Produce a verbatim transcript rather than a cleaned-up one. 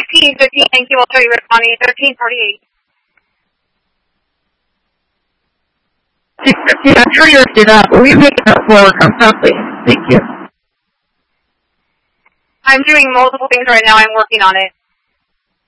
fifteen fifteen, thank you. I'll show you responding. thirteen forty-eight. six fifteen, I'm sure you're lifted up. Will you make it up forward from please? Thank you. I'm doing multiple things right now. I'm working on it.